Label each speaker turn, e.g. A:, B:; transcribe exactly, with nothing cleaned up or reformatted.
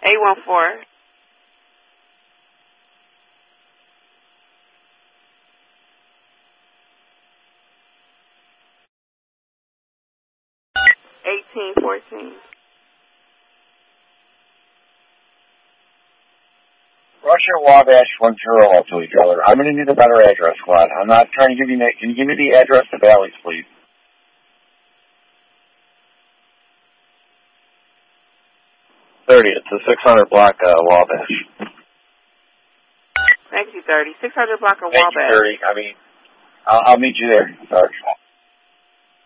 A: eight one four. eighteen fourteen.
B: Russia Wabash one zero up to each other. I'm going to need a better address, Squad. I'm not trying to give you... Can you give me the address to Bally's, please? thirty. It's a six hundred block uh, Wabash.
A: Thank you, thirty. six hundred block of
B: Thank
A: Wabash.
B: you, thirty. I mean, I'll, I'll meet you there, Sarge.